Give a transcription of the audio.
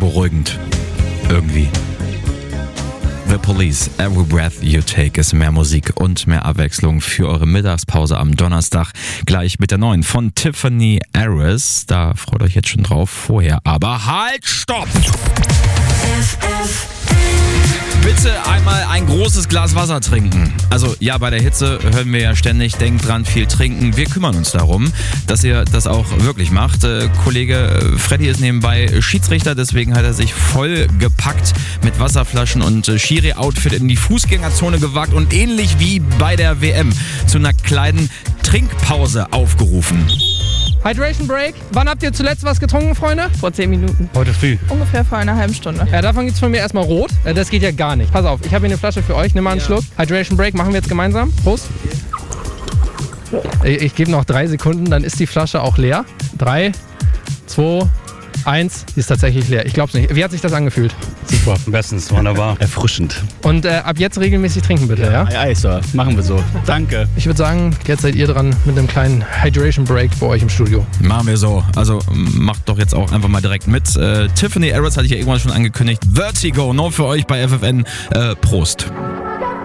beruhigend. Irgendwie. The Police, Every Breath You Take ist mehr Musik und mehr Abwechslung für eure Mittagspause am Donnerstag. Gleich mit der neuen von Tiffany Harris. Da freut euch jetzt schon drauf. Vorher aber halt, stopp! Bitte einmal ein großes Glas Wasser trinken. Also ja, bei der Hitze hören wir ja ständig, denkt dran, viel trinken. Wir kümmern uns darum, dass ihr das auch wirklich macht. Kollege Freddy ist nebenbei Schiedsrichter, deswegen hat er sich voll gepackt mit Wasserflaschen und Schiri-Outfit in die Fußgängerzone gewagt und ähnlich wie bei der WM zu einer kleinen Trinkpause aufgerufen. Hydration Break. Wann habt ihr zuletzt was getrunken, Freunde? Vor 10 Minuten. Heute früh. Ungefähr vor einer halben Stunde. Ja, davon gibt's von mir erstmal rot. Das geht ja gar nicht. Pass auf, ich habe hier eine Flasche für euch. Nimm mal einen Schluck. Hydration Break machen wir jetzt gemeinsam. Prost. Ich gebe noch 3 Sekunden, dann ist die Flasche auch leer. 3, 2, 1. Die ist tatsächlich leer. Ich glaub's nicht. Wie hat sich das angefühlt? Super, bestens, wunderbar, erfrischend. Und ab jetzt regelmäßig trinken bitte, ja? Ja, Sir. Machen wir so. Danke. Ich würde sagen, jetzt seid ihr dran mit einem kleinen Hydration Break bei euch im Studio. Machen wir so. Also macht doch jetzt auch einfach mal direkt mit. Tiffany Harris hatte ich ja irgendwann schon angekündigt. Vertigo, nur für euch bei FFN. Prost.